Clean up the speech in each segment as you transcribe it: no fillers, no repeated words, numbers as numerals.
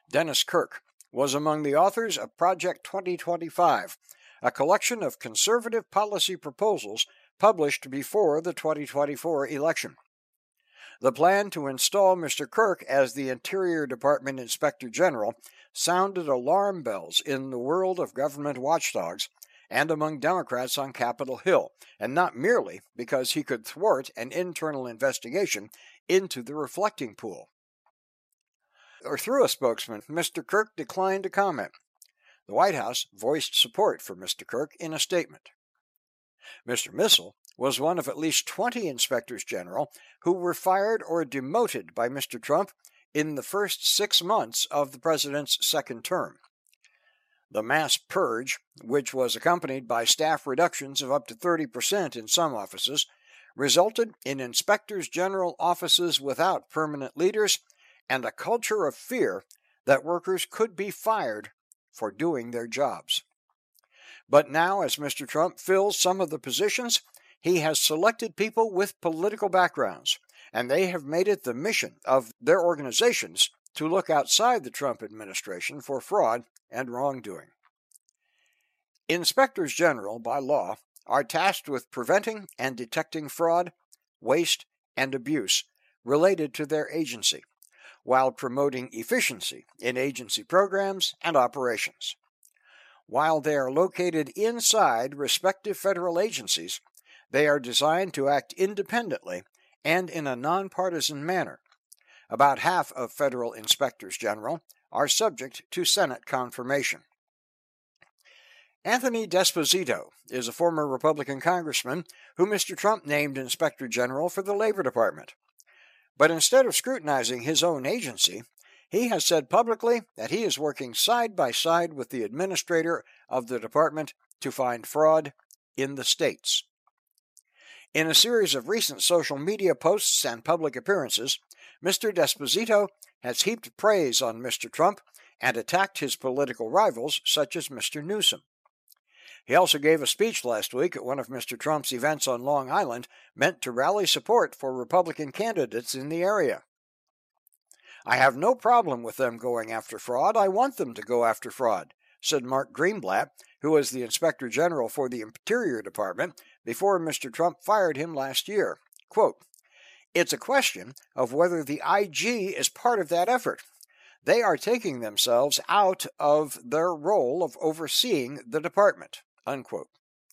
Dennis Kirk, was among the authors of Project 2025, a collection of conservative policy proposals published before the 2024 election. The plan to install Mr. Kirk as the Interior Department Inspector General sounded alarm bells in the world of government watchdogs and among Democrats on Capitol Hill, and not merely because he could thwart an internal investigation into the reflecting pool. Through a spokesman, Mr. Kirk declined to comment. The White House voiced support for Mr. Kirk in a statement. Mr. Missel was one of at least 20 inspectors general who were fired or demoted by Mr. Trump in the first 6 months of the president's second term. The mass purge, which was accompanied by staff reductions of up to 30% in some offices, resulted in inspectors general offices without permanent leaders and a culture of fear that workers could be fired for doing their jobs. But now, as Mr. Trump fills some of the positions, he has selected people with political backgrounds, and they have made it the mission of their organizations to look outside the Trump administration for fraud and wrongdoing. Inspectors general, by law, are tasked with preventing and detecting fraud, waste, and abuse related to their agency, while promoting efficiency in agency programs and operations. While they are located inside respective federal agencies, they are designed to act independently and in a nonpartisan manner. About half of federal inspectors general are subject to Senate confirmation. Anthony D'Esposito is a former Republican congressman who Mr. Trump named Inspector General for the Labor Department. But instead of scrutinizing his own agency, he has said publicly that he is working side by side with the administrator of the department to find fraud in the states. In a series of recent social media posts and public appearances, Mr. D'Esposito has heaped praise on Mr. Trump and attacked his political rivals such as Mr. Newsom. He also gave a speech last week at one of Mr. Trump's events on Long Island meant to rally support for Republican candidates in the area. "I have no problem with them going after fraud. I want them to go after fraud," said Mark Greenblatt, who was the Inspector General for the Interior Department before Mr. Trump fired him last year. Quote, "It's a question of whether the IG is part of that effort. They are taking themselves out of their role of overseeing the department." Unquote.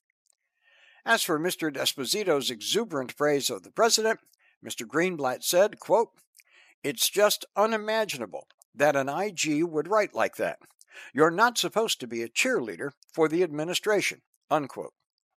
As for Mr. D'Esposito's exuberant praise of the president, Mr. Greenblatt said, quote, "It's just unimaginable that an IG would write like that. You're not supposed to be a cheerleader for the administration." Unquote.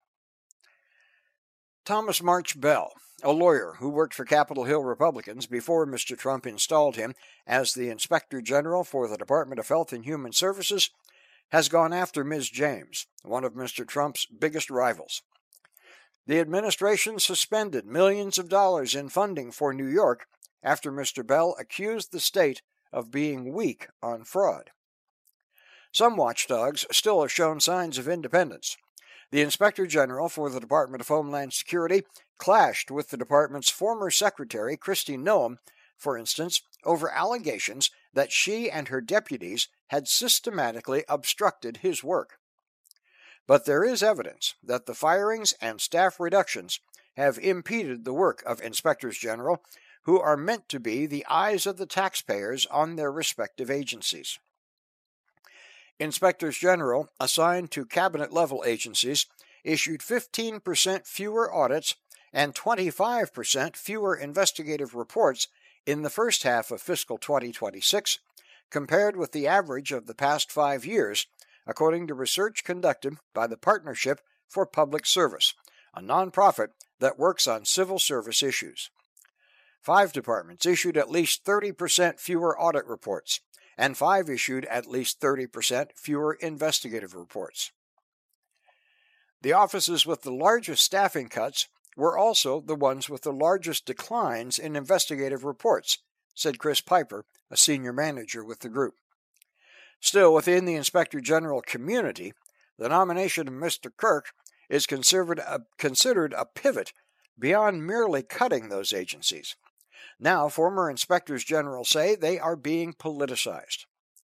Thomas March Bell, a lawyer who worked for Capitol Hill Republicans before Mr. Trump installed him as the Inspector General for the Department of Health and Human Services, has gone after Ms. James, one of Mr. Trump's biggest rivals. The administration suspended millions of dollars in funding for New York after Mr. Bell accused the state of being weak on fraud. Some watchdogs still have shown signs of independence. The Inspector General for the Department of Homeland Security clashed with the department's former secretary, Kristi Noem, for instance, over allegations that she and her deputies had systematically obstructed his work. But there is evidence that the firings and staff reductions have impeded the work of inspectors general, who are meant to be the eyes of the taxpayers on their respective agencies. Inspectors general assigned to cabinet-level agencies issued 15% fewer audits and 25% fewer investigative reports in the first half of fiscal 2026, compared with the average of the past 5 years, according to research conducted by the Partnership for Public Service, a nonprofit that works on civil service issues. 5 departments issued at least 30% fewer audit reports, and 5 issued at least 30% fewer investigative reports. The offices with the largest staffing cuts were also the ones with the largest declines in investigative reports, said Chris Piper, a senior manager with the group. Still, within the Inspector General community, the nomination of Mr. Kirk is considered a pivot beyond merely cutting those agencies. Now, former inspectors general say they are being politicized.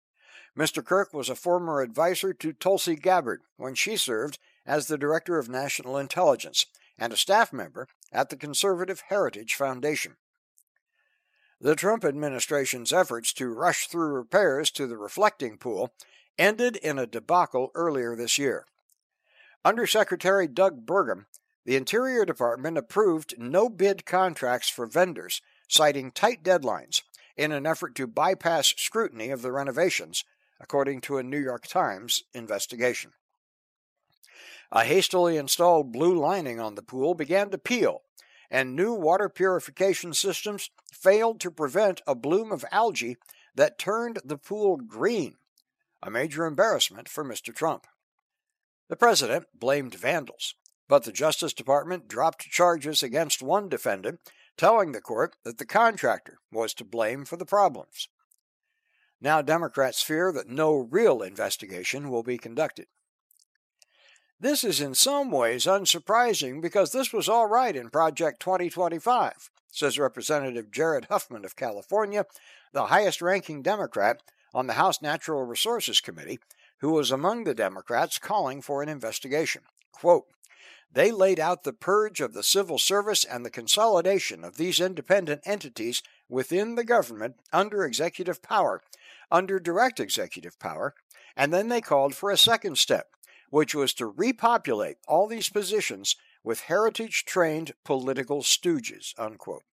Mr. Kirk was a former advisor to Tulsi Gabbard when she served as the Director of National Intelligence and a staff member at the Conservative Heritage Foundation. The Trump administration's efforts to rush through repairs to the reflecting pool ended in a debacle earlier this year. Undersecretary Doug Burgum, the Interior Department approved no-bid contracts for vendors, citing tight deadlines in an effort to bypass scrutiny of the renovations, according to a New York Times investigation. A hastily installed blue lining on the pool began to peel, and new water purification systems failed to prevent a bloom of algae that turned the pool green, a major embarrassment for Mr. Trump. The president blamed vandals, but the Justice Department dropped charges against one defendant, telling the court that the contractor was to blame for the problems. Now Democrats fear that no real investigation will be conducted. This is in some ways unsurprising because this was all right in Project 2025, says Representative Jared Huffman of California, the highest-ranking Democrat on the House Natural Resources Committee, who was among the Democrats calling for an investigation. Quote, "They laid out the purge of the civil service and the consolidation of these independent entities within the government under executive power, under direct executive power, and then they called for a second step, which was to repopulate all these positions with heritage-trained political stooges," unquote.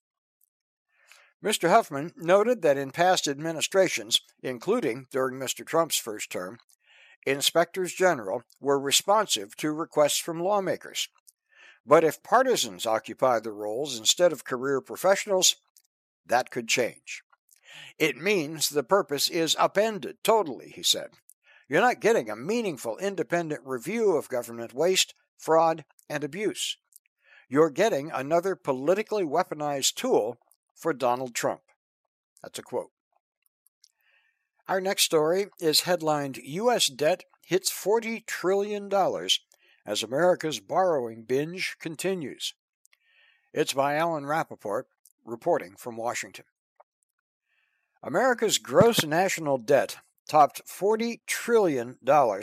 Mr. Huffman noted that in past administrations, including during Mr. Trump's first term, inspectors general were responsive to requests from lawmakers. But if partisans occupy the roles instead of career professionals, that could change. "It means the purpose is upended totally," he said. "You're not getting a meaningful independent review of government waste, fraud, and abuse. You're getting another politically weaponized tool for Donald Trump." That's a quote. Our next story is headlined, "U.S. Debt Hits $40 Trillion as America's Borrowing Binge Continues." It's by Alan Rappaport, reporting from Washington. America's gross national debt topped $40 trillion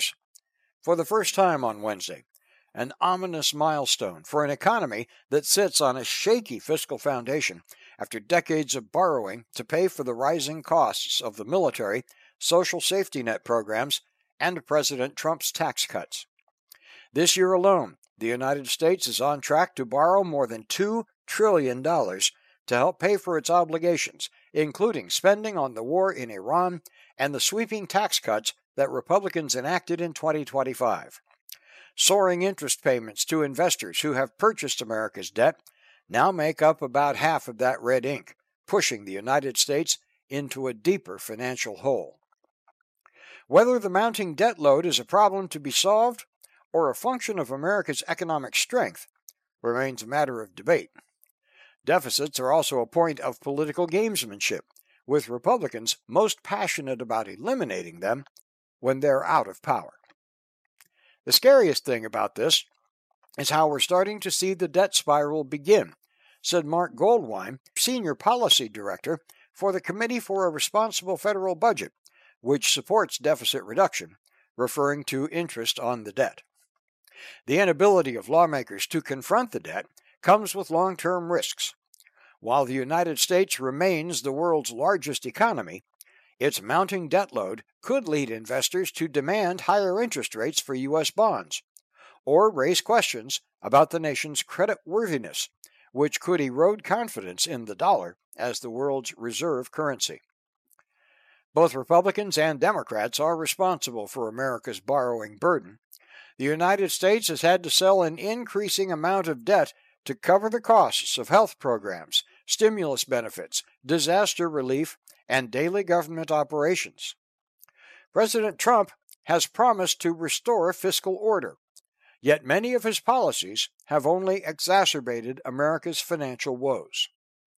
for the first time on Wednesday, an ominous milestone for an economy that sits on a shaky fiscal foundation after decades of borrowing to pay for the rising costs of the military, social safety net programs, and President Trump's tax cuts. This year alone, the United States is on track to borrow more than $2 trillion to help pay for its obligations, including spending on the war in Iran and the sweeping tax cuts that Republicans enacted in 2025. Soaring interest payments to investors who have purchased America's debt now make up about half of that red ink, pushing the United States into a deeper financial hole. Whether the mounting debt load is a problem to be solved or a function of America's economic strength remains a matter of debate. Deficits are also a point of political gamesmanship, with Republicans most passionate about eliminating them when they're out of power. The scariest thing about this is how we're starting to see the debt spiral begin, said Mark Goldwein, Senior Policy Director for the Committee for a Responsible Federal Budget, which supports deficit reduction, referring to interest on the debt. The inability of lawmakers to confront the debt comes with long-term risks. While the United States remains the world's largest economy, its mounting debt load could lead investors to demand higher interest rates for U.S. bonds, or raise questions about the nation's creditworthiness, which could erode confidence in the dollar as the world's reserve currency. Both Republicans and Democrats are responsible for America's borrowing burden. The United States has had to sell an increasing amount of debt to cover the costs of health programs, stimulus benefits, disaster relief, and daily government operations. President Trump has promised to restore fiscal order, yet many of his policies have only exacerbated America's financial woes.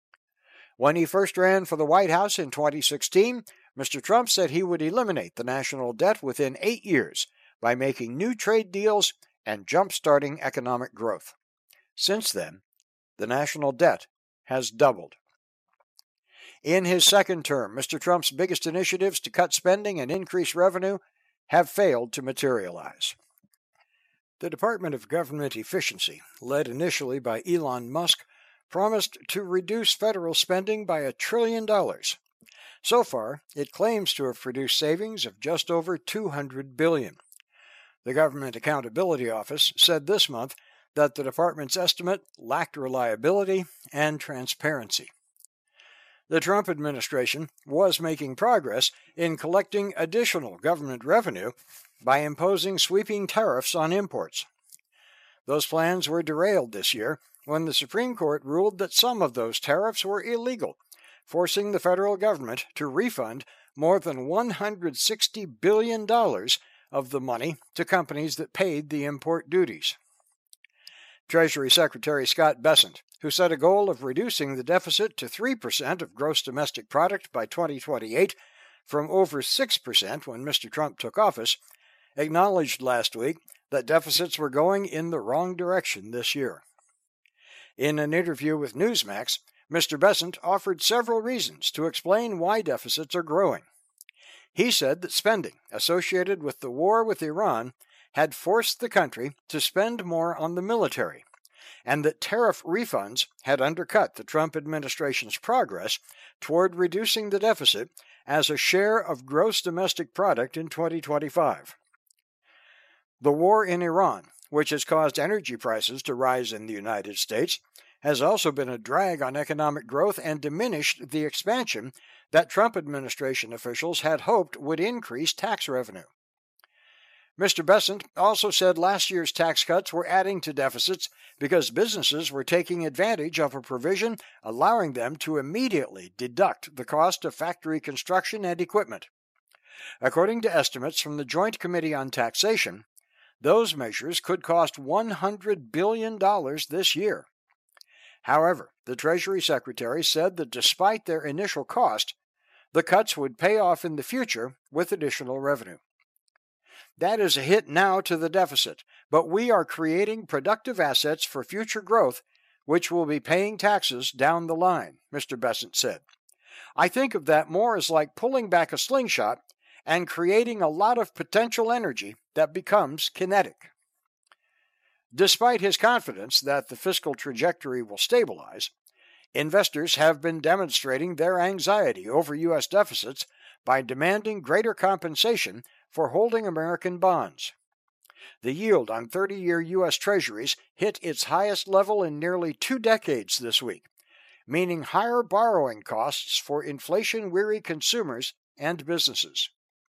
When he first ran for the White House in 2016, Mr. Trump said he would eliminate the national debt within 8 years by making new trade deals and jump-starting economic growth. Since then, the national debt has doubled. In his second term, Mr. Trump's biggest initiatives to cut spending and increase revenue have failed to materialize. The Department of Government Efficiency, led initially by Elon Musk, promised to reduce federal spending by $1 trillion. So far, it claims to have produced savings of just over $200 billion. The Government Accountability Office said this month that the department's estimate lacked reliability and transparency. The Trump administration was making progress in collecting additional government revenue by imposing sweeping tariffs on imports. Those plans were derailed this year when the Supreme Court ruled that some of those tariffs were illegal, forcing the federal government to refund more than $160 billion of the money to companies that paid the import duties. Treasury Secretary Scott Bessent, who set a goal of reducing the deficit to 3% of gross domestic product by 2028 from over 6% when Mr. Trump took office, acknowledged last week that deficits were going in the wrong direction this year. In an interview with Newsmax, Mr. Bessent offered several reasons to explain why deficits are growing. He said that spending associated with the war with Iran had forced the country to spend more on the military, and that tariff refunds had undercut the Trump administration's progress toward reducing the deficit as a share of gross domestic product in 2025. The war in Iran, which has caused energy prices to rise in the United States, has also been a drag on economic growth and diminished the expansion that Trump administration officials had hoped would increase tax revenue. Mr. Bessent also said last year's tax cuts were adding to deficits because businesses were taking advantage of a provision allowing them to immediately deduct the cost of factory construction and equipment. According to estimates from the Joint Committee on Taxation, those measures could cost $100 billion this year. However, the Treasury Secretary said that despite their initial cost, the cuts would pay off in the future with additional revenue. That is a hit now to the deficit, but we are creating productive assets for future growth, which will be paying taxes down the line, Mr. Bessent said. I think of that more as like pulling back a slingshot and creating a lot of potential energy that becomes kinetic. Despite his confidence that the fiscal trajectory will stabilize, investors have been demonstrating their anxiety over U.S. deficits by demanding greater compensation for holding American bonds. The yield on 30-year U.S. Treasuries hit its highest level in nearly 2 decades this week, meaning higher borrowing costs for inflation-weary consumers and businesses.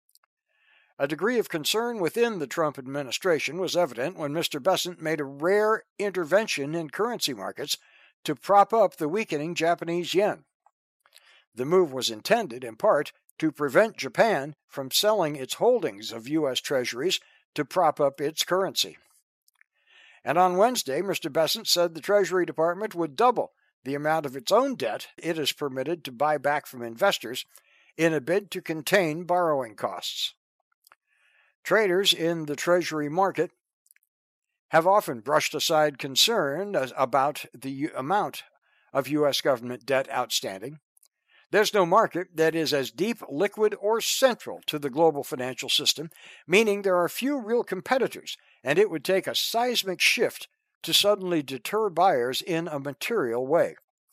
A degree of concern within the Trump administration was evident when Mr. Bessent made a rare intervention in currency markets to prop up the weakening Japanese yen. The move was intended, in part, to prevent Japan from selling its holdings of U.S. Treasuries to prop up its currency. And on Wednesday, Mr. Bessent said the Treasury Department would double the amount of its own debt it is permitted to buy back from investors in a bid to contain borrowing costs. Traders in the Treasury market have often brushed aside concern about the amount of U.S. government debt outstanding. There's no market that is as deep, liquid, or central to the global financial system, meaning there are few real competitors, and it would take a seismic shift to suddenly deter buyers in a material way.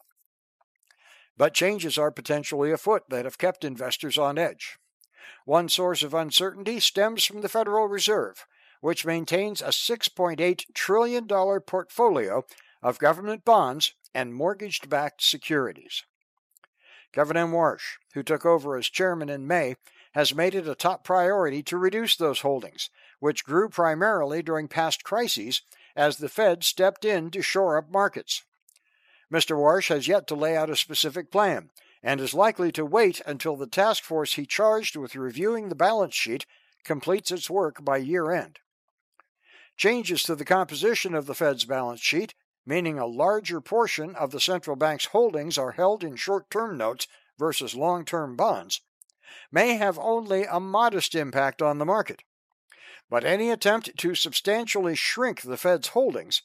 But changes are potentially afoot that have kept investors on edge. One source of uncertainty stems from the Federal Reserve, which maintains a $6.8 trillion portfolio of government bonds and mortgage-backed securities. Kevin Warsh, who took over as chairman in May, has made it a top priority to reduce those holdings, which grew primarily during past crises as the Fed stepped in to shore up markets. Mr. Warsh has yet to lay out a specific plan, and is likely to wait until the task force he charged with reviewing the balance sheet completes its work by year-end. Changes to the composition of the Fed's balance sheet, meaning a larger portion of the central bank's holdings are held in short-term notes versus long-term bonds, may have only a modest impact on the market. But any attempt to substantially shrink the Fed's holdings,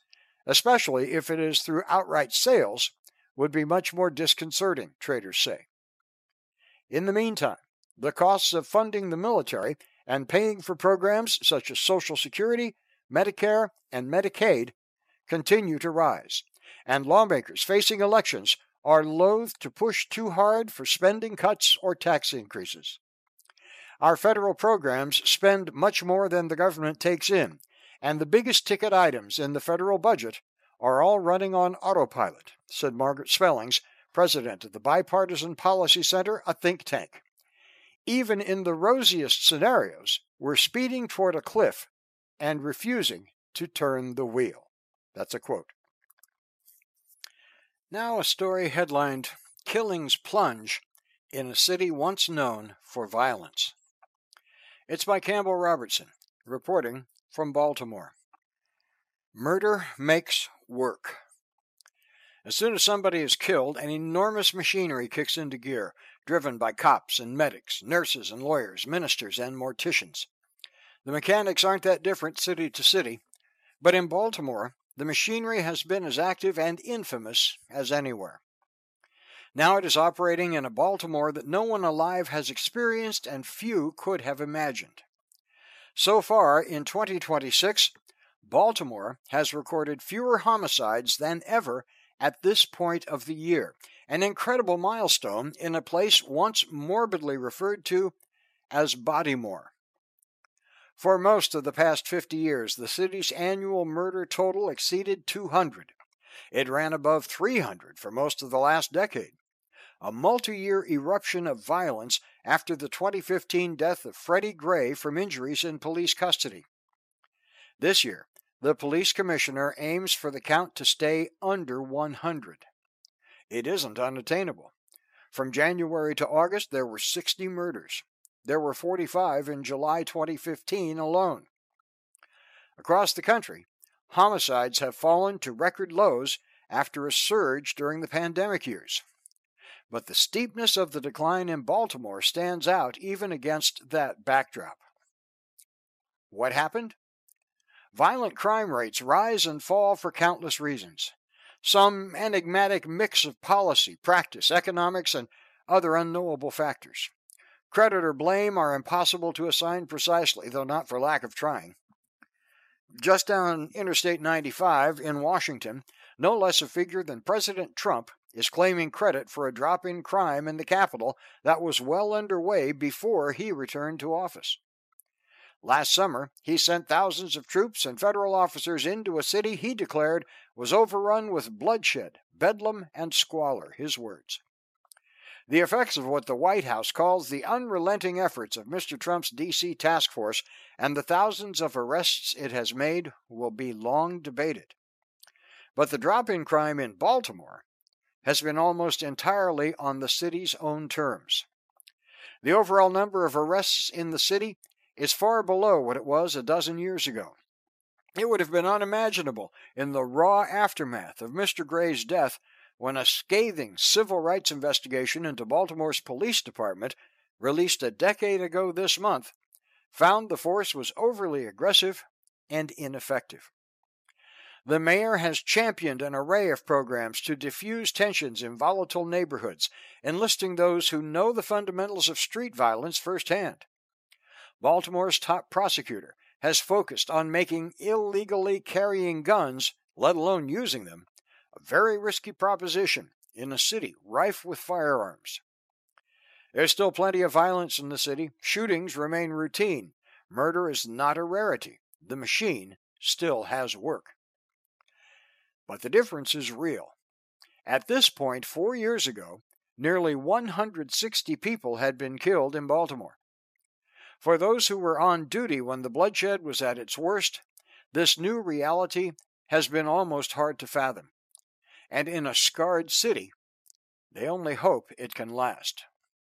especially if it is through outright sales, would be much more disconcerting, traders say. In the meantime, the costs of funding the military and paying for programs such as Social Security, Medicare, and Medicaid continue to rise, and lawmakers facing elections are loath to push too hard for spending cuts or tax increases. Our federal programs spend much more than the government takes in, and the biggest ticket items in the federal budget are all running on autopilot, said Margaret Spellings, president of the Bipartisan Policy Center, a think tank. Even in the rosiest scenarios, we're speeding toward a cliff and refusing to turn the wheel. That's a quote. Now a story headlined, Killings Plunge in a City Once Known for Violence. It's by Campbell Robertson, reporting from Baltimore. Murder makes work. As soon as somebody is killed, an enormous machinery kicks into gear, driven by cops and medics, nurses and lawyers, ministers and morticians. The mechanics aren't that different city to city, but in Baltimore, the machinery has been as active and infamous as anywhere. Now it is operating in a Baltimore that no one alive has experienced and few could have imagined. So far, in 2026, Baltimore has recorded fewer homicides than ever at this point of the year, an incredible milestone in a place once morbidly referred to as Bodymore. For most of the past 50 years, the city's annual murder total exceeded 200. It ran above 300 for most of the last decade. A multi-year eruption of violence after the 2015 death of Freddie Gray from injuries in police custody. This year, the police commissioner aims for the count to stay under 100. It isn't unattainable. From January to August, there were 60 murders. There were 45 in July 2015 alone. Across the country, homicides have fallen to record lows after a surge during the pandemic years. But the steepness of the decline in Baltimore stands out even against that backdrop. What happened? Violent crime rates rise and fall for countless reasons. Some enigmatic mix of policy, practice, economics, and other unknowable factors. Credit or blame are impossible to assign precisely, though not for lack of trying. Just down Interstate 95 in Washington, no less a figure than President Trump is claiming credit for a drop in crime in the capital that was well underway before he returned to office. Last summer, he sent thousands of troops and federal officers into a city he declared was overrun with bloodshed, bedlam, and squalor, his words. The effects of what the White House calls the unrelenting efforts of Mr. Trump's D.C. task force and the thousands of arrests it has made will be long debated. But the drop in crime in Baltimore has been almost entirely on the city's own terms. The overall number of arrests in the city is far below what it was a dozen years ago. It would have been unimaginable in the raw aftermath of Mr. Gray's death when a scathing civil rights investigation into Baltimore's police department, released a decade ago this month, found the force was overly aggressive and ineffective. The mayor has championed an array of programs to diffuse tensions in volatile neighborhoods, enlisting those who know the fundamentals of street violence firsthand. Baltimore's top prosecutor has focused on making illegally carrying guns, let alone using them, a very risky proposition in a city rife with firearms. There's still plenty of violence in the city. Shootings remain routine. Murder is not a rarity. The machine still has work. But the difference is real. At this point, 4 years ago, nearly 160 people had been killed in Baltimore. For those who were on duty when the bloodshed was at its worst, this new reality has been almost hard to fathom. And in a scarred city, they only hope it can last.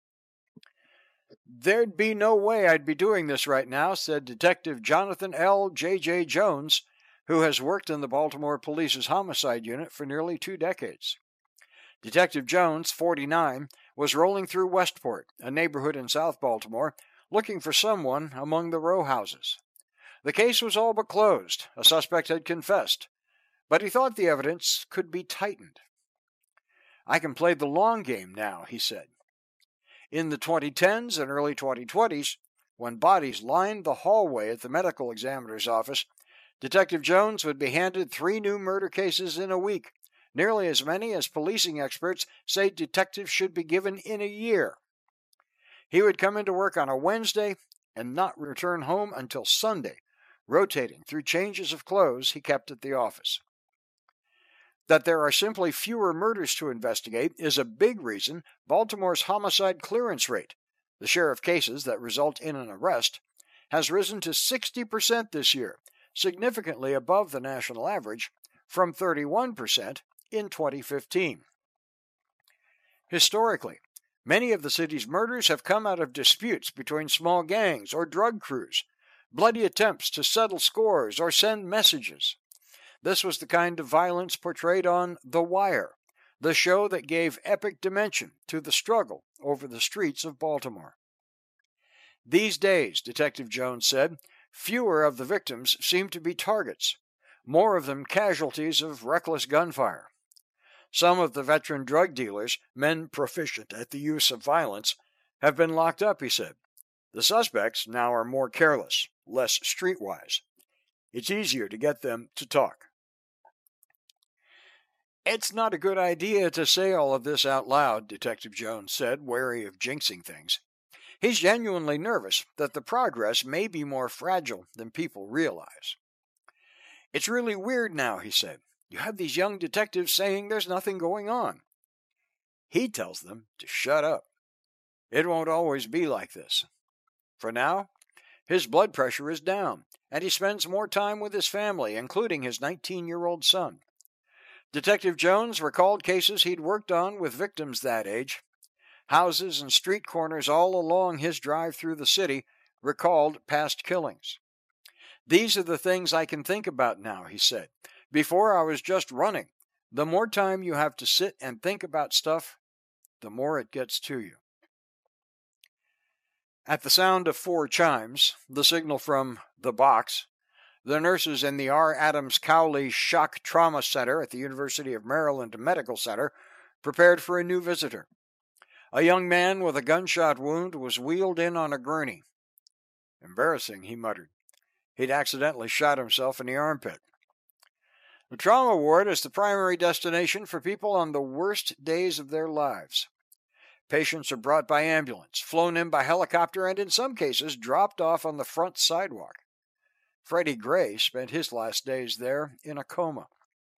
"There'd be no way I'd be doing this right now," said Detective Jonathan L. J.J. Jones, who has worked in the Baltimore Police's homicide unit for nearly 2 decades. Detective Jones, 49, was rolling through Westport, a neighborhood in South Baltimore, looking for someone among the row houses. The case was all but closed. A suspect had confessed, but he thought the evidence could be tightened. "I can play the long game now," he said. In the 2010s and early 2020s, when bodies lined the hallway at the medical examiner's office, Detective Jones would be handed 3 new murder cases in a week, nearly as many as policing experts say detectives should be given in a year. He would come into work on a Wednesday and not return home until Sunday, rotating through changes of clothes he kept at the office. That there are simply fewer murders to investigate is a big reason Baltimore's homicide clearance rate, the share of cases that result in an arrest, has risen to 60% this year, significantly above the national average, from 31% in 2015. Historically, many of the city's murders have come out of disputes between small gangs or drug crews, bloody attempts to settle scores or send messages. This was the kind of violence portrayed on The Wire, the show that gave epic dimension to the struggle over the streets of Baltimore. These days, Detective Jones said, fewer of the victims seem to be targets, more of them casualties of reckless gunfire. Some of the veteran drug dealers, men proficient at the use of violence, have been locked up, he said. The suspects now are more careless, less streetwise. It's easier to get them to talk. It's not a good idea to say all of this out loud, Detective Jones said, wary of jinxing things. He's genuinely nervous that the progress may be more fragile than people realize. It's really weird now, he said. You have these young detectives saying there's nothing going on. He tells them to shut up. It won't always be like this. For now, his blood pressure is down, and he spends more time with his family, including his 19-year-old son. Detective Jones recalled cases he'd worked on with victims that age. Houses and street corners all along his drive through the city recalled past killings. These are the things I can think about now, he said. Before I was just running. The more time you have to sit and think about stuff, the more it gets to you. At the sound of 4 chimes, the signal from the box, the nurses in the R. Adams Cowley Shock Trauma Center at the University of Maryland Medical Center prepared for a new visitor. A young man with a gunshot wound was wheeled in on a gurney. Embarrassing, he muttered. He'd accidentally shot himself in the armpit. The trauma ward is the primary destination for people on the worst days of their lives. Patients are brought by ambulance, flown in by helicopter, and in some cases dropped off on the front sidewalk. Freddie Gray spent his last days there in a coma.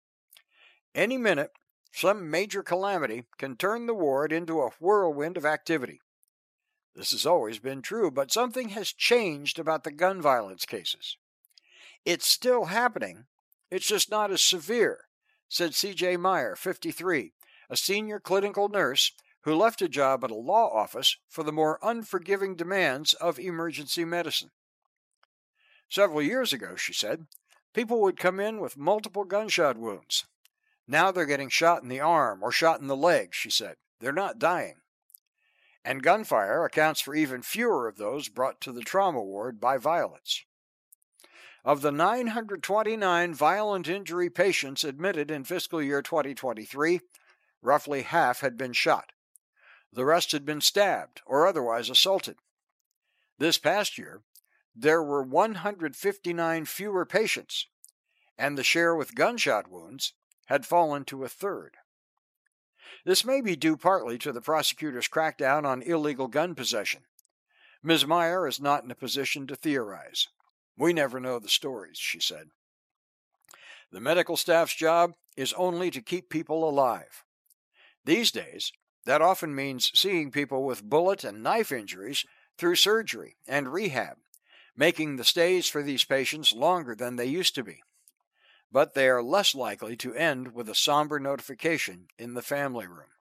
Any minute, some major calamity can turn the ward into a whirlwind of activity. This has always been true, but something has changed about the gun violence cases. It's still happening, it's just not as severe, said C.J. Meyer, 53, a senior clinical nurse who left a job at a law office for the more unforgiving demands of emergency medicine. Several years ago, she said, people would come in with multiple gunshot wounds. Now they're getting shot in the arm or shot in the leg, she said. They're not dying. And gunfire accounts for even fewer of those brought to the trauma ward by violence. Of the 929 violent injury patients admitted in fiscal year 2023, roughly half had been shot. The rest had been stabbed or otherwise assaulted. This past year, there were 159 fewer patients, and the share with gunshot wounds had fallen to a third. This may be due partly to the prosecutor's crackdown on illegal gun possession. Ms. Meyer is not in a position to theorize. We never know the stories, she said. The medical staff's job is only to keep people alive. These days, that often means seeing people with bullet and knife injuries through surgery and rehab, making the stays for these patients longer than they used to be. But they are less likely to end with a somber notification in the family room.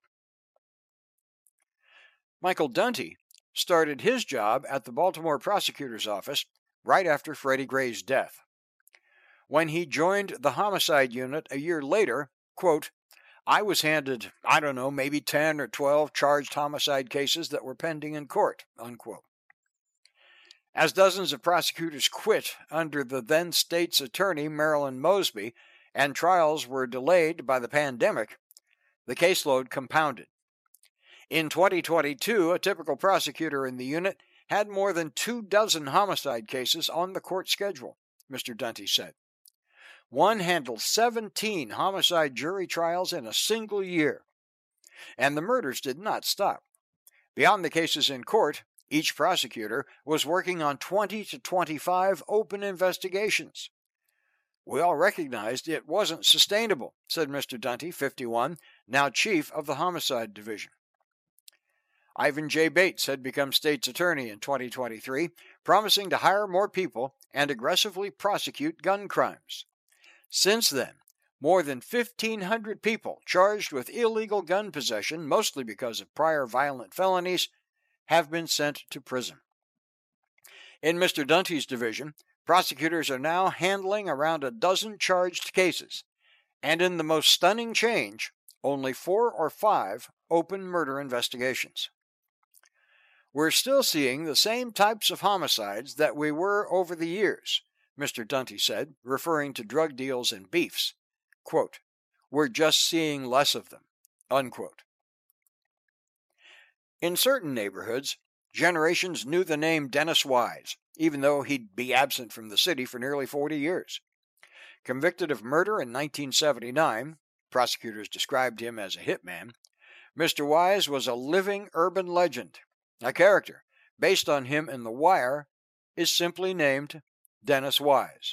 Michael Dunty started his job at the Baltimore prosecutor's office right after Freddie Gray's death. When he joined the homicide unit a year later, quote, I was handed, maybe 10 or 12 charged homicide cases that were pending in court, unquote. As dozens of prosecutors quit under the then state's attorney, Marilyn Mosby, and trials were delayed by the pandemic, the caseload compounded. In 2022, a typical prosecutor in the unit had more than 24 homicide cases on the court schedule, Mr. Dunty said. One handled 17 homicide jury trials in a single year. And the murders did not stop. Beyond the cases in court, each prosecutor was working on 20 to 25 open investigations. We all recognized it wasn't sustainable, said Mr. Dunty, 51, now chief of the Homicide Division. Ivan J. Bates had become state's attorney in 2023, promising to hire more people and aggressively prosecute gun crimes. Since then, more than 1,500 people charged with illegal gun possession, mostly because of prior violent felonies, have been sent to prison. In Mr. Dunty's division, prosecutors are now handling around a dozen charged cases, and in the most stunning change, only 4 or 5 open murder investigations. We're still seeing the same types of homicides that we were over the years, Mr. Dunty said, referring to drug deals and beefs. Quote, "We're just seeing less of them." Unquote. In certain neighborhoods, generations knew the name Dennis Wise, even though he'd be absent from the city for nearly 40 years. Convicted of murder in 1979, prosecutors described him as a hitman, Mr. Wise was a living urban legend. A character, based on him in The Wire, is simply named Dennis Wise.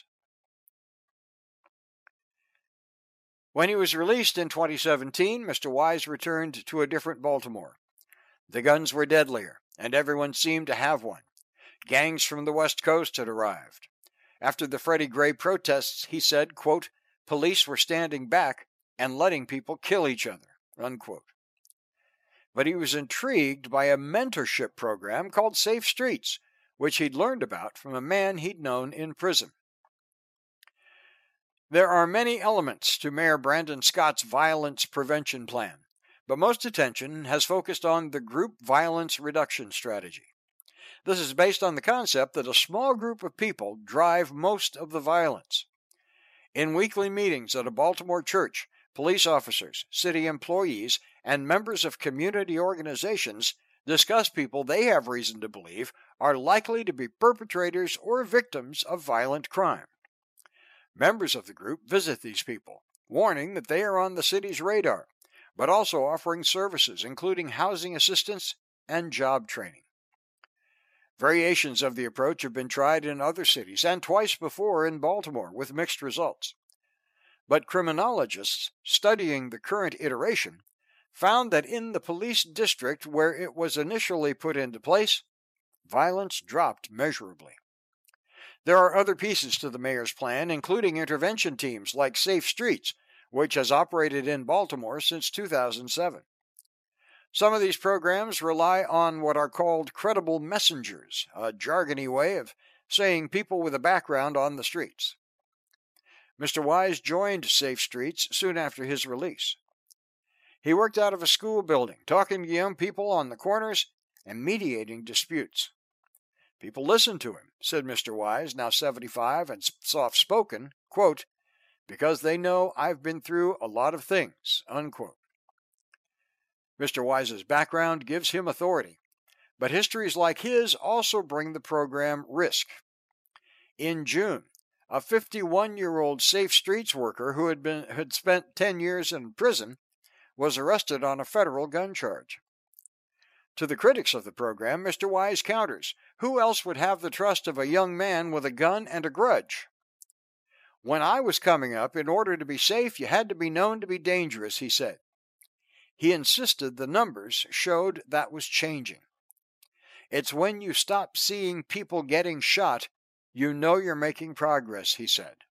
When he was released in 2017, Mr. Wise returned to a different Baltimore. The guns were deadlier, and everyone seemed to have one. Gangs from the West Coast had arrived. After the Freddie Gray protests, he said, quote, "Police were standing back and letting people kill each other," unquote. But he was intrigued by a mentorship program called Safe Streets, which he'd learned about from a man he'd known in prison. There are many elements to Mayor Brandon Scott's violence prevention plan, but most attention has focused on the group violence reduction strategy. This is based on the concept that a small group of people drive most of the violence. In weekly meetings at a Baltimore church, police officers, city employees, and members of community organizations discuss people they have reason to believe are likely to be perpetrators or victims of violent crime. Members of the group visit these people, warning that they are on the city's radar, but also offering services including housing assistance and job training. Variations of the approach have been tried in other cities and twice before in Baltimore with mixed results. But criminologists studying the current iteration found that in the police district where it was initially put into place, violence dropped measurably. There are other pieces to the mayor's plan, including intervention teams like Safe Streets, which has operated in Baltimore since 2007. Some of these programs rely on what are called credible messengers, a jargony way of saying people with a background on the streets. Mr. Wise joined Safe Streets soon after his release. He worked out of a school building, talking to young people on the corners and mediating disputes. People listened to him, said Mr. Wise, now 75 and soft-spoken, quote, "because they know I've been through a lot of things," unquote. Mr. Wise's background gives him authority, but histories like his also bring the program risk. In June, a 51-year-old Safe Streets worker who had spent 10 years in prison was arrested on a federal gun charge. To the critics of the program, Mr. Wise counters, who else would have the trust of a young man with a gun and a grudge? "When I was coming up, in order to be safe, you had to be known to be dangerous," he said. He insisted the numbers showed that was changing. "It's when you stop seeing people getting shot, you know you're making progress," he said.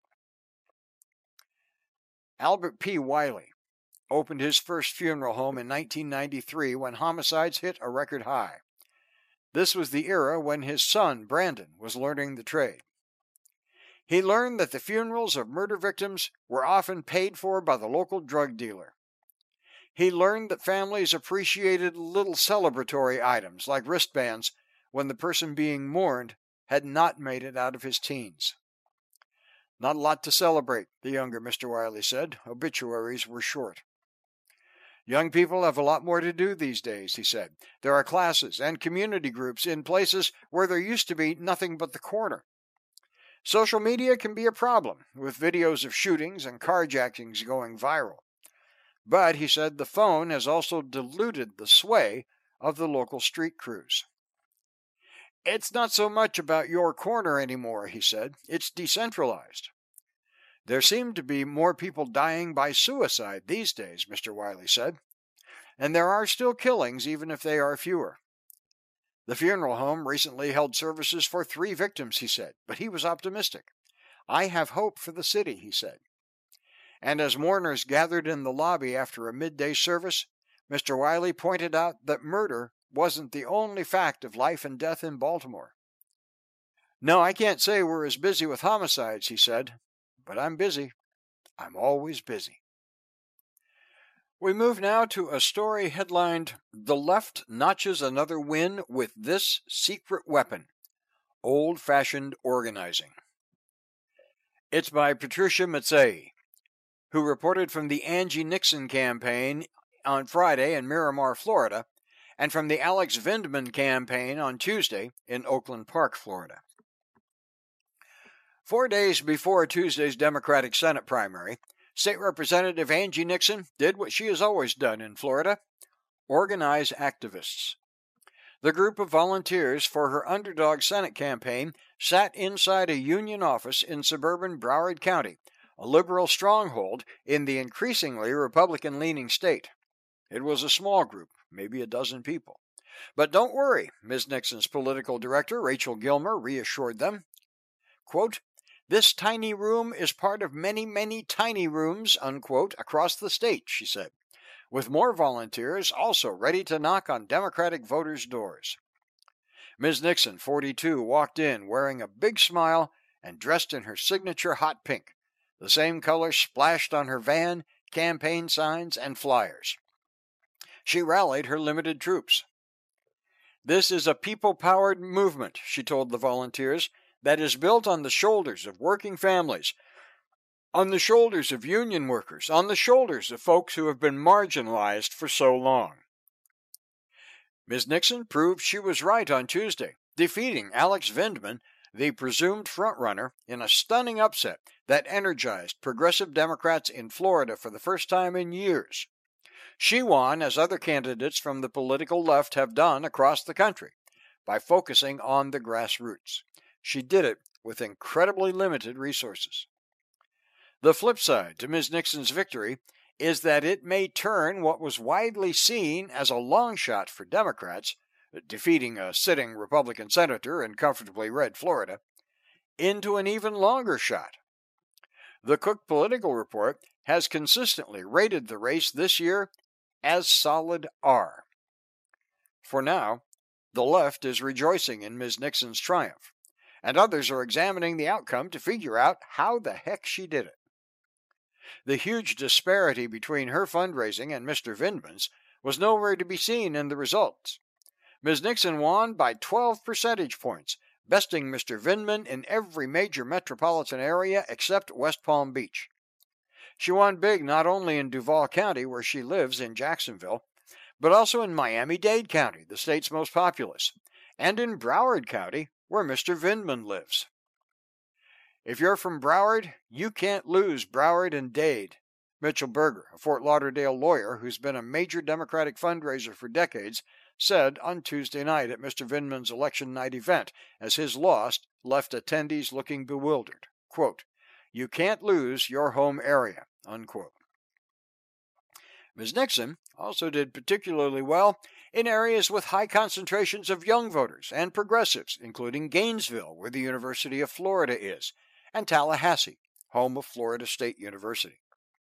Albert P. Wiley opened his first funeral home in 1993 when homicides hit a record high. This was the era when his son, Brandon, was learning the trade. He learned that the funerals of murder victims were often paid for by the local drug dealer. He learned that families appreciated little celebratory items like wristbands when the person being mourned had not made it out of his teens. "Not a lot to celebrate," the younger Mr. Wiley said. "Obituaries were short." Young people have a lot more to do these days, he said. There are classes and community groups in places where there used to be nothing but the corner. Social media can be a problem, with videos of shootings and carjackings going viral. But, he said, the phone has also diluted the sway of the local street crews. It's not so much about your corner anymore, he said. It's decentralized. There seem to be more people dying by suicide these days, Mr. Wiley said. And there are still killings, even if they are fewer. The funeral home recently held services for 3 victims, he said, but he was optimistic. I have hope for the city, he said. And as mourners gathered in the lobby after a midday service, Mr. Wiley pointed out that murder wasn't the only fact of life and death in Baltimore. No, I can't say we're as busy with homicides, he said, but I'm busy. I'm always busy. We move now to a story headlined, "The Left Notches Another Win with This Secret Weapon, Old-Fashioned Organizing." It's by Patricia Mazzei, who reported from the Angie Nixon campaign on Friday in Miramar, Florida, and from the Alex Vindman campaign on Tuesday in Oakland Park, Florida. 4 days before Tuesday's Democratic Senate primary, State Representative Angie Nixon did what she has always done in Florida: organize activists. The group of volunteers for her underdog Senate campaign sat inside a union office in suburban Broward County, a liberal stronghold in the increasingly Republican-leaning state. It was a small group, maybe a dozen people. But don't worry, Ms. Nixon's political director, Rachel Gilmer, reassured them. Quote, "This tiny room is part of many, many tiny rooms," unquote, across the state, she said, with more volunteers also ready to knock on Democratic voters' doors. Ms. Nixon, 42, walked in wearing a big smile and dressed in her signature hot pink, the same color splashed on her van, campaign signs, and flyers. She rallied her limited troops. "This is a people-powered movement," she told the volunteers, "that is built on the shoulders of working families, on the shoulders of union workers, on the shoulders of folks who have been marginalized for so long." Ms. Nixon proved she was right on Tuesday, defeating Alex Vindman, the presumed frontrunner, in a stunning upset that energized progressive Democrats in Florida for the first time in years. She won, as other candidates from the political left have done across the country, by focusing on the grassroots. She did it with incredibly limited resources. The flip side to Ms. Nixon's victory is that it may turn what was widely seen as a long shot for Democrats, defeating a sitting Republican senator in comfortably red Florida, into an even longer shot. The Cook Political Report has consistently rated the race this year as solid R. For now, the left is rejoicing in Ms. Nixon's triumph, and others are examining the outcome to figure out how the heck she did it. The huge disparity between her fundraising and Mr. Vindman's was nowhere to be seen in the results. Ms. Nixon won by 12 percentage points, besting Mr. Vindman in every major metropolitan area except West Palm Beach. She won big not only in Duval County, where she lives in Jacksonville, but also in Miami-Dade County, the state's most populous, and in Broward County, where Mr. Vindman lives. If you're from Broward, you can't lose Broward and Dade. Mitchell Berger, a Fort Lauderdale lawyer who's been a major Democratic fundraiser for decades, said on Tuesday night at Mr. Vindman's election night event, as his loss left attendees looking bewildered. Quote, "You can't lose your home area," unquote. Ms. Nixon also did particularly well in areas with high concentrations of young voters and progressives, including Gainesville, where the University of Florida is, and Tallahassee, home of Florida State University.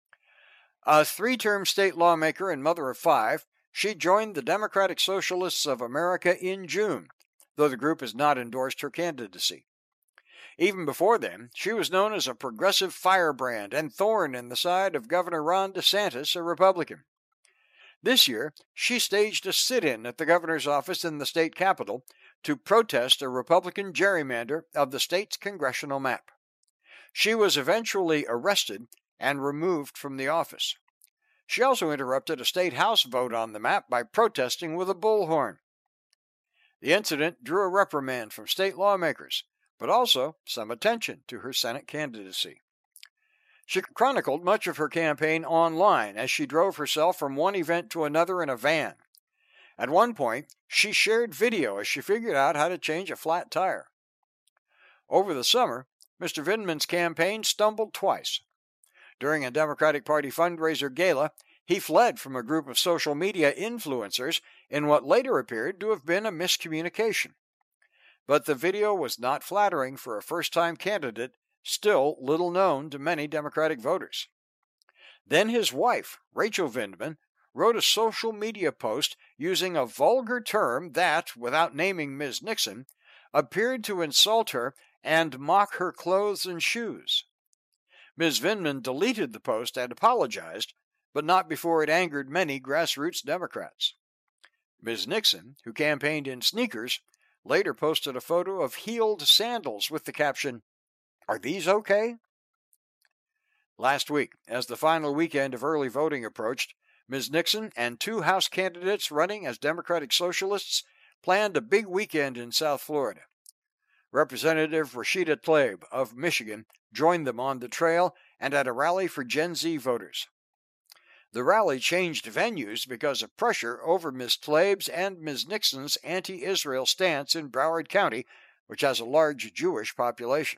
A 3-term state lawmaker and mother of 5, she joined the Democratic Socialists of America in June, though the group has not endorsed her candidacy. Even before then, she was known as a progressive firebrand and thorn in the side of Governor Ron DeSantis, a Republican. This year, she staged a sit-in at the governor's office in the state capitol to protest a Republican gerrymander of the state's congressional map. She was eventually arrested and removed from the office. She also interrupted a state house vote on the map by protesting with a bullhorn. The incident drew a reprimand from state lawmakers, but also some attention to her Senate candidacy. She chronicled much of her campaign online as she drove herself from one event to another in a van. At one point, she shared video as she figured out how to change a flat tire. Over the summer, Mr. Vindman's campaign stumbled twice. During a Democratic Party fundraiser gala, he fled from a group of social media influencers in what later appeared to have been a miscommunication. But the video was not flattering for a first-time candidate, still little known to many Democratic voters. Then his wife, Rachel Vindman, wrote a social media post using a vulgar term that, without naming Ms. Nixon, appeared to insult her and mock her clothes and shoes. Ms. Vindman deleted the post and apologized, but not before it angered many grassroots Democrats. Ms. Nixon, who campaigned in sneakers, later posted a photo of heeled sandals with the caption, "Are these okay?" Last week, as the final weekend of early voting approached, Ms. Nixon and two House candidates running as Democratic Socialists planned a big weekend in South Florida. Representative Rashida Tlaib of Michigan joined them on the trail and at a rally for Gen Z voters. The rally changed venues because of pressure over Ms. Tlaib's and Ms. Nixon's anti-Israel stance in Broward County, which has a large Jewish population.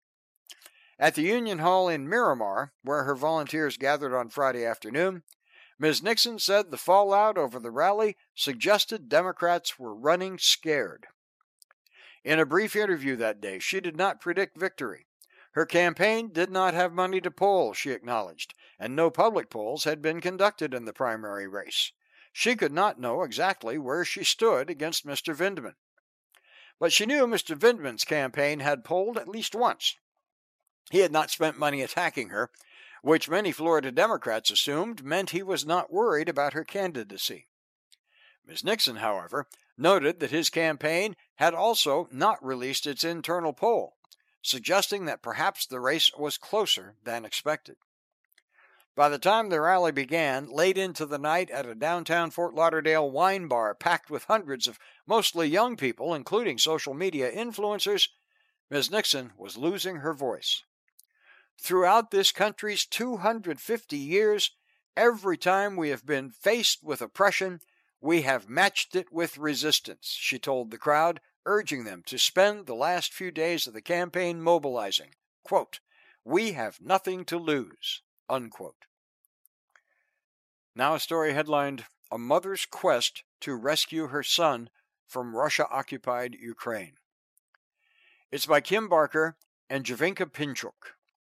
At the Union Hall in Miramar, where her volunteers gathered on Friday afternoon, Ms. Nixon said the fallout over the rally suggested Democrats were running scared. In a brief interview that day, she did not predict victory. Her campaign did not have money to poll, she acknowledged, and no public polls had been conducted in the primary race. She could not know exactly where she stood against Mr. Vindman. But she knew Mr. Vindman's campaign had polled at least once. He had not spent money attacking her, which many Florida Democrats assumed meant he was not worried about her candidacy. Ms. Nixon, however, noted that his campaign had also not released its internal poll, suggesting that perhaps the race was closer than expected. By the time the rally began, late into the night at a downtown Fort Lauderdale wine bar packed with hundreds of mostly young people, including social media influencers, Ms. Nixon was losing her voice. Throughout this country's 250 years, every time we have been faced with oppression, we have matched it with resistance, she told the crowd, urging them to spend the last few days of the campaign mobilizing. Quote, "We have nothing to lose." Unquote. Now a story headlined, "A Mother's Quest to Rescue Her Son from Russia-Occupied Ukraine." It's by Kim Barker and Javinka Pinchuk.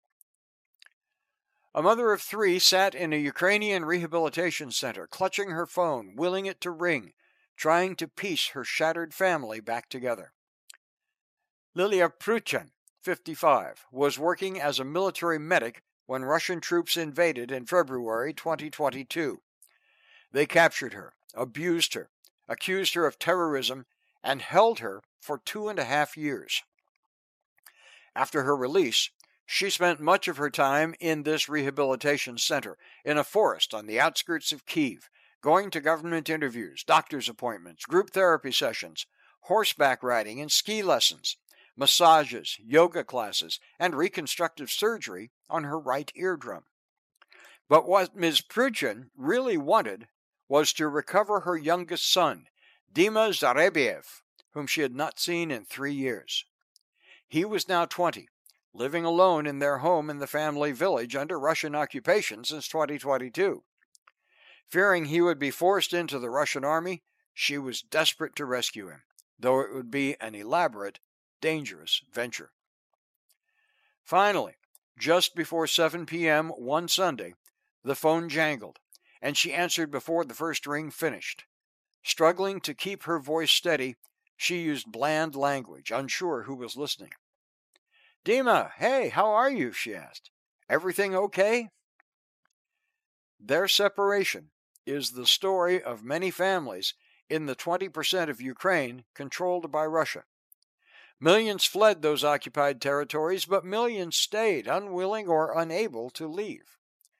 A mother of three sat in a Ukrainian rehabilitation center, clutching her phone, willing it to ring, trying to piece her shattered family back together. Lilia Pruchan, 55, was working as a military medic when Russian troops invaded in February 2022. They captured her, abused her, accused her of terrorism, and held her for 2.5 years. After her release, she spent much of her time in this rehabilitation center, in a forest on the outskirts of Kyiv, going to government interviews, doctor's appointments, group therapy sessions, horseback riding and ski lessons, massages, yoga classes, and reconstructive surgery on her right eardrum. But what Ms. Pruchan really wanted was to recover her youngest son, Dima Zarebiev, whom she had not seen in 3 years. He was now 20, living alone in their home in the family village under Russian occupation since 2022. Fearing he would be forced into the Russian army, she was desperate to rescue him, though it would be an elaborate, dangerous venture. Finally, just before 7 p.m. one Sunday, the phone jangled, and she answered before the first ring finished. Struggling to keep her voice steady, she used bland language, unsure who was listening. "Dima, hey, how are you?" she asked. "Everything okay?" Their separation is the story of many families in the 20% of Ukraine controlled by Russia. Millions fled those occupied territories, but millions stayed, unwilling or unable to leave.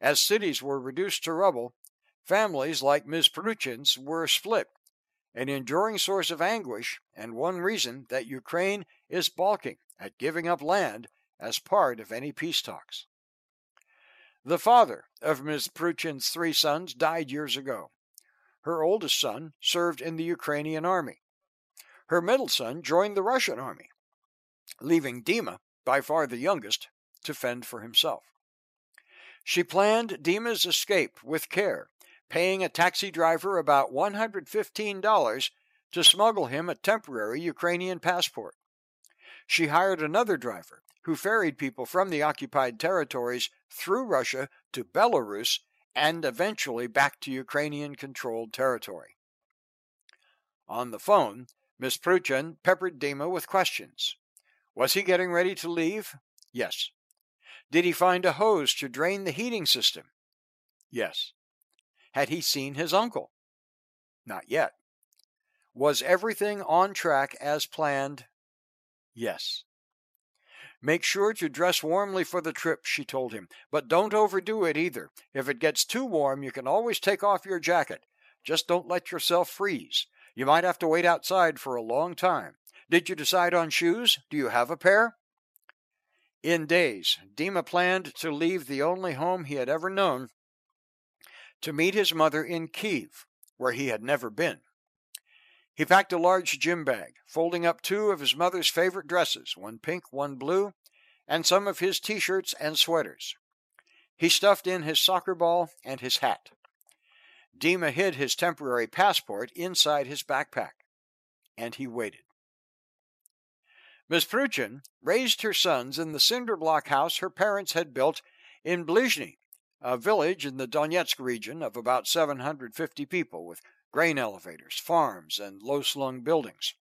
As cities were reduced to rubble, families like Ms. Pruchin's were split, an enduring source of anguish and one reason that Ukraine is balking at giving up land as part of any peace talks. The father of Ms. Pruchin's 3 sons died years ago. Her oldest son served in the Ukrainian army. Her middle son joined the Russian army, leaving Dima, by far the youngest, to fend for himself. She planned Dima's escape with care, paying a taxi driver about $115 to smuggle him a temporary Ukrainian passport. She hired another driver who ferried people from the occupied territories through Russia to Belarus and eventually back to Ukrainian-controlled territory. On the phone, Ms. Pruchin peppered Dima with questions. Was he getting ready to leave? Yes. Did he find a hose to drain the heating system? Yes. Had he seen his uncle? Not yet. Was everything on track as planned? Yes. Make sure to dress warmly for the trip, she told him, but don't overdo it either. If it gets too warm, you can always take off your jacket. Just don't let yourself freeze. You might have to wait outside for a long time. Did you decide on shoes? Do you have a pair? In days, Dima planned to leave the only home he had ever known to meet his mother in Kiev, where he had never been. He packed a large gym bag, folding up 2 of his mother's favorite dresses, one pink, one blue, and some of his t-shirts and sweaters. He stuffed in his soccer ball and his hat. Dima hid his temporary passport inside his backpack, and he waited. Ms. Pruchin raised her sons in the cinder block house her parents had built in Blizhny, a village in the Donetsk region of about 750 people with grain elevators, farms, and low-slung buildings.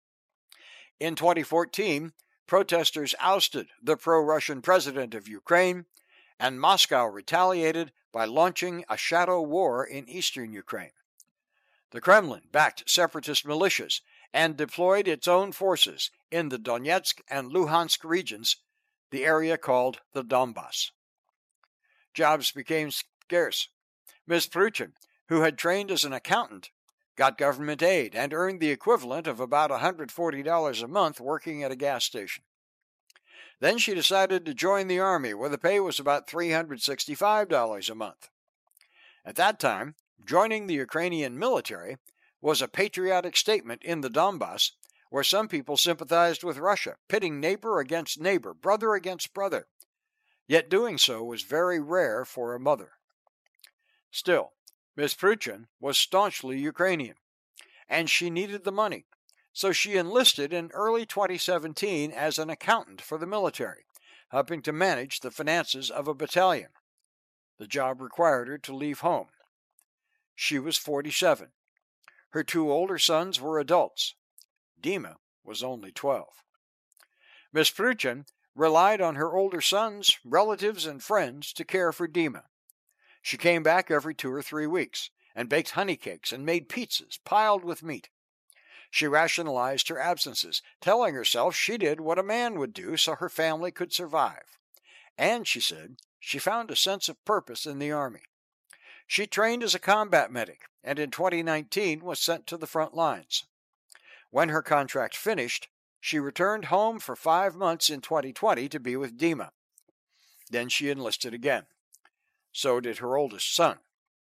In 2014, protesters ousted the pro-Russian president of Ukraine, and Moscow retaliated by launching a shadow war in eastern Ukraine. The Kremlin backed separatist militias and deployed its own forces in the Donetsk and Luhansk regions, the area called the Donbass. Jobs became scarce. Ms. Pruchin, who had trained as an accountant, got government aid and earned the equivalent of about $140 a month working at a gas station. Then she decided to join the army, where the pay was about $365 a month. At that time, joining the Ukrainian military was a patriotic statement in the Donbass, where some people sympathized with Russia, pitting neighbor against neighbor, brother against brother. Yet doing so was very rare for a mother. Still, Ms. Pruchin was staunchly Ukrainian, and she needed the money, so she enlisted in early 2017 as an accountant for the military, helping to manage the finances of a battalion. The job required her to leave home. She was 47. Her 2 older sons were adults. Dima was only 12. Ms. Pruchin relied on her older sons, relatives, and friends to care for Dima. She came back every 2 or 3 weeks and baked honey cakes and made pizzas piled with meat. She rationalized her absences, telling herself she did what a man would do so her family could survive. And, she said, she found a sense of purpose in the Army. She trained as a combat medic and in 2019 was sent to the front lines. When her contract finished, she returned home for 5 months in 2020 to be with Dima. Then she enlisted again. So did her oldest son.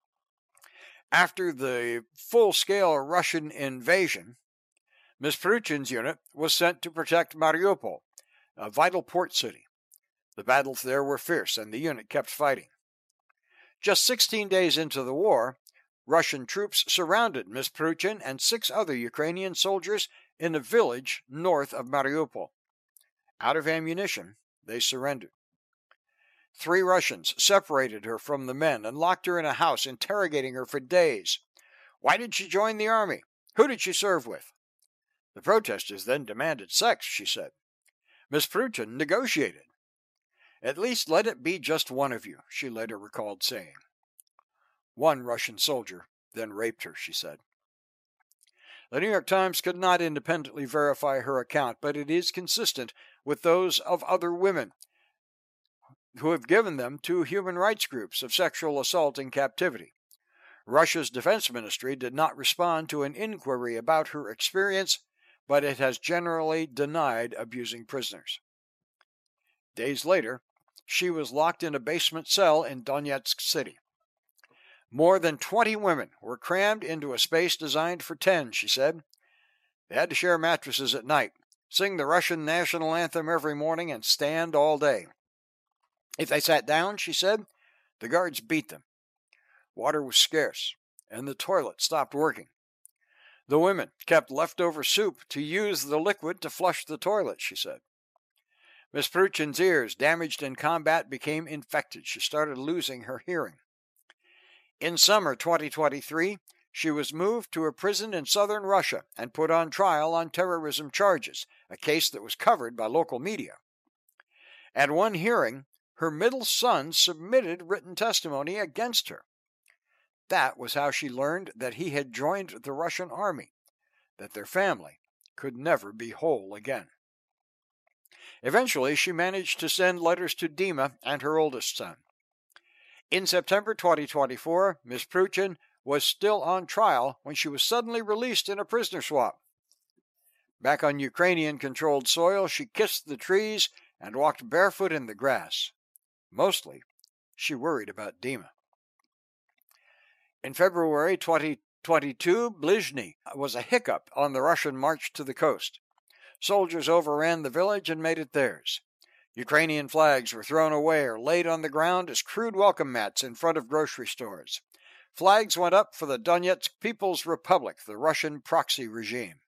After the full-scale Russian invasion, Ms. Pruchin's unit was sent to protect Mariupol, a vital port city. The battles there were fierce, and the unit kept fighting. Just 16 days into the war, Russian troops surrounded Ms. Pruchin and 6 other Ukrainian soldiers in a village north of Mariupol. Out of ammunition, they surrendered. 3 Russians separated her from the men and locked her in a house, interrogating her for days. Why did she join the army? Who did she serve with? The protesters then demanded sex, she said. Ms. Pruchin negotiated. At least let it be just one of you, she later recalled saying. 1 Russian soldier then raped her, she said. The New York Times could not independently verify her account, but it is consistent with those of other women who have given them to human rights groups of sexual assault in captivity. Russia's defense ministry did not respond to an inquiry about her experience, but it has generally denied abusing prisoners. Days later, she was locked in a basement cell in Donetsk City. More than 20 women were crammed into a space designed for 10, she said. They had to share mattresses at night, sing the Russian national anthem every morning, and stand all day. If they sat down, she said, the guards beat them. Water was scarce, and the toilet stopped working. The women kept leftover soup to use the liquid to flush the toilet, she said. Miss Pruchin's ears, damaged in combat, became infected. She started losing her hearing. In summer 2023, she was moved to a prison in southern Russia and put on trial on terrorism charges, a case that was covered by local media. At one hearing, her middle son submitted written testimony against her. That was how she learned that he had joined the Russian army, that their family could never be whole again. Eventually, she managed to send letters to Dima and her oldest son. In September 2024, Ms. Pruchin was still on trial when she was suddenly released in a prisoner swap. Back on Ukrainian-controlled soil, she kissed the trees and walked barefoot in the grass. Mostly, she worried about Dima. In February 2022, Blizhny was a hiccup on the Russian march to the coast. Soldiers overran the village and made it theirs. Ukrainian flags were thrown away or laid on the ground as crude welcome mats in front of grocery stores. Flags went up for the Donetsk People's Republic, the Russian proxy regime.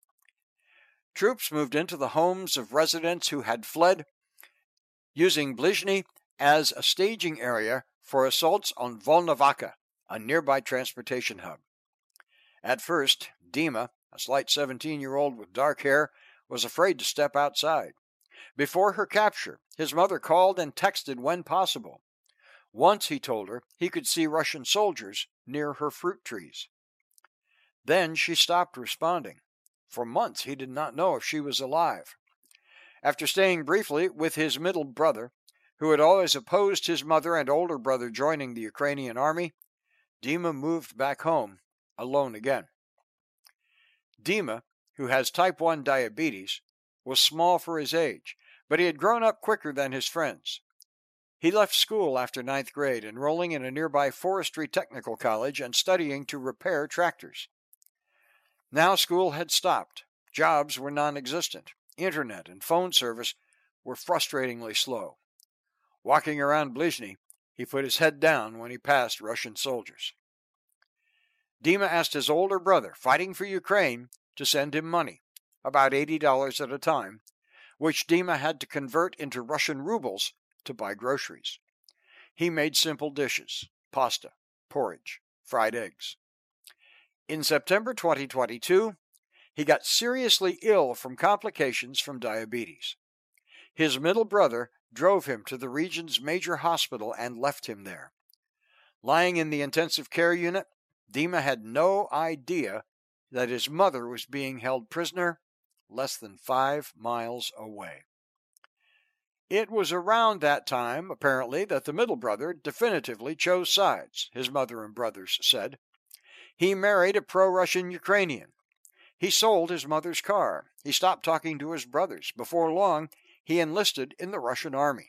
Troops moved into the homes of residents who had fled, using Blizhny as a staging area for assaults on Volnovakha, a nearby transportation hub. At first, Dima, a slight 17-year-old with dark hair, was afraid to step outside. Before her capture, his mother called and texted when possible. Once, he told her, he could see Russian soldiers near her fruit trees. Then she stopped responding. For months, he did not know if she was alive. After staying briefly with his middle brother, who had always opposed his mother and older brother joining the Ukrainian army, Dima moved back home, alone again. Dima, who has type 1 diabetes, was small for his age, but he had grown up quicker than his friends. He left school after 9th grade, enrolling in a nearby forestry technical college and studying to repair tractors. Now school had stopped. Jobs were non-existent. Internet and phone service were frustratingly slow. Walking around Blizhny, he put his head down when he passed Russian soldiers. Dima asked his older brother, fighting for Ukraine, to send him money, about $80 at a time, which Dima had to convert into Russian rubles to buy groceries. He made simple dishes, pasta, porridge, fried eggs. In September 2022, he got seriously ill from complications from diabetes. His middle brother drove him to the region's major hospital and left him there. Lying in the intensive care unit, Dima had no idea that his mother was being held prisoner less than 5 miles away. It was around that time, apparently, that the middle brother definitively chose sides, his mother and brothers said. He married a pro-Russian Ukrainian. He sold his mother's car. He stopped talking to his brothers. Before long, he enlisted in the Russian army.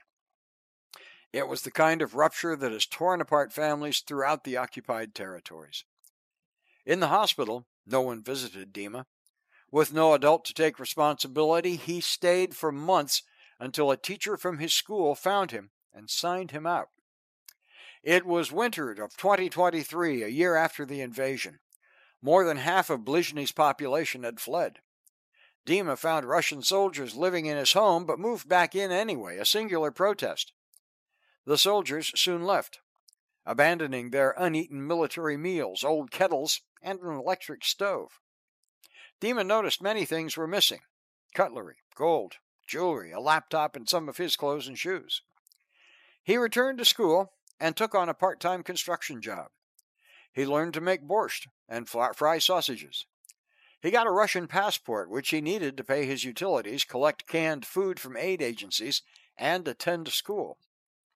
It was the kind of rupture that has torn apart families throughout the occupied territories. In the hospital, no one visited Dima. With no adult to take responsibility, he stayed for months until a teacher from his school found him and signed him out. It was winter of 2023, a year after the invasion. More than half of Blizhny's population had fled. Dima found Russian soldiers living in his home, but moved back in anyway, a singular protest. The soldiers soon left, abandoning their uneaten military meals, old kettles, and an electric stove. Dima noticed many things were missing: cutlery, gold, jewelry, a laptop, and some of his clothes and shoes. He returned to school and took on a part-time construction job. He learned to make borscht and fry sausages. He got a Russian passport, which he needed to pay his utilities, collect canned food from aid agencies, and attend school.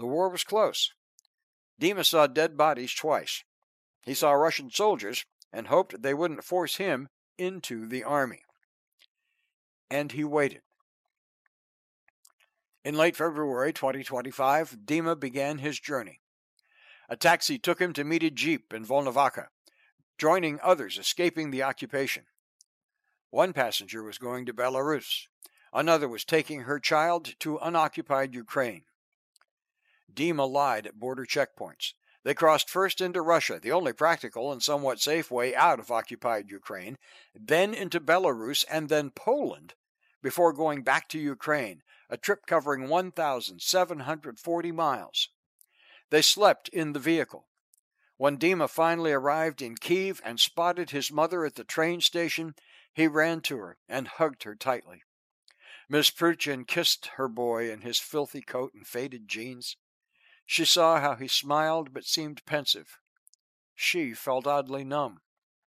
The war was close. Dima saw dead bodies twice. He saw Russian soldiers and hoped they wouldn't force him into the army. And he waited. In late February 2025, Dima began his journey. A taxi took him to meet a jeep in Volnovakha, joining others escaping the occupation. One passenger was going to Belarus. Another was taking her child to unoccupied Ukraine. Dima lied at border checkpoints. They crossed first into Russia, the only practical and somewhat safe way out of occupied Ukraine, then into Belarus, and then Poland, before going back to Ukraine, a trip covering 1,740 miles. They slept in the vehicle. When Dima finally arrived in Kyiv and spotted his mother at the train station, he ran to her and hugged her tightly. Miss Pruchin kissed her boy in his filthy coat and faded jeans. She saw how he smiled but seemed pensive. She felt oddly numb.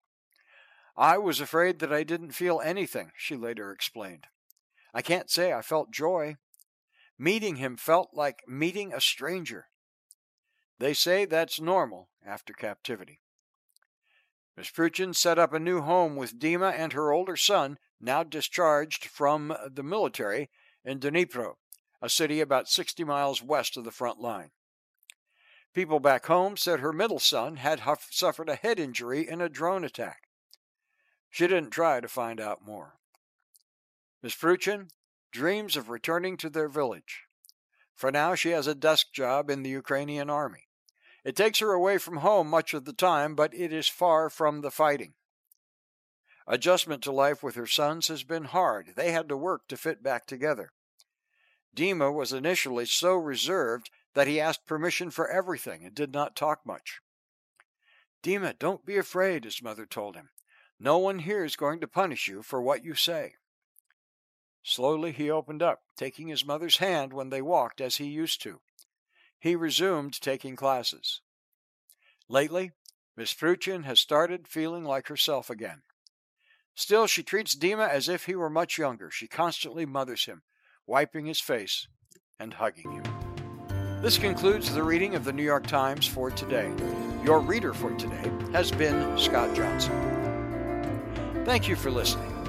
"I was afraid that I didn't feel anything," she later explained. "I can't say I felt joy. Meeting him felt like meeting a stranger. They say that's normal after captivity." Miss Pruchin set up a new home with Dima and her older son, now discharged from the military, in Dnipro, a city about 60 miles west of the front line. People back home said her middle son had suffered a head injury in a drone attack. She didn't try to find out more. Miss Pruchin dreams of returning to their village. For now, she has a desk job in the Ukrainian army. It takes her away from home much of the time, but it is far from the fighting. Adjustment to life with her sons has been hard. They had to work to fit back together. Dima was initially so reserved that he asked permission for everything and did not talk much. "Dima, don't be afraid," his mother told him. "No one here is going to punish you for what you say." Slowly he opened up, taking his mother's hand when they walked as he used to. He resumed taking classes. Lately, Miss Pruchin has started feeling like herself again. Still, she treats Dima as if he were much younger. She constantly mothers him, wiping his face and hugging him. This concludes the reading of the New York Times for today. Your reader for today has been Scott Johnson. Thank you for listening.